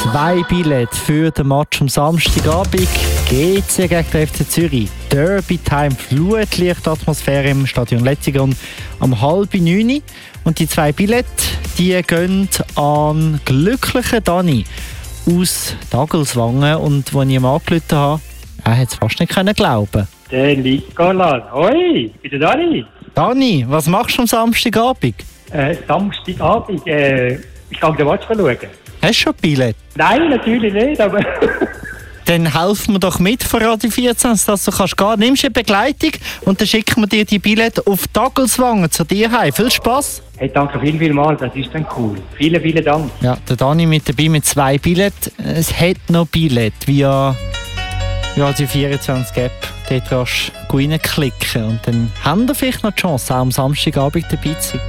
2 Billette für den Match am Samstagabend. GC gegen den FC Zürich. Derby-Time, Flutlichtatmosphäre im Stadion Letzigon am 8:30. Und die 2 Billette, die gehen an glücklichen Dani aus Dagelswangen. Und als ich ihm angerufen habe, er hat es fast nicht glauben. Der Nicolas. Hoi, ich bin der Dani. Dani, was machst du am Samstagabend? Samstagabend, ich kann den Match schauen. Hast du schon Billett? Nein, natürlich nicht, aber... Dann helfen wir doch mit für Radio 14, dass du kannst gehen. Nimmst eine Begleitung und dann schicken wir dir die Billette auf Dagelswangen zu dir heim. Viel Spass! Hey, danke vielmals, das ist dann cool. Vielen Dank. Ja, der Dani mit dabei mit 2 Billett. Es hat noch Billett via Radio 24 App. Dort kannst du reinklicken und dann haben wir vielleicht noch die Chance, auch am Samstagabend dabei zu sein.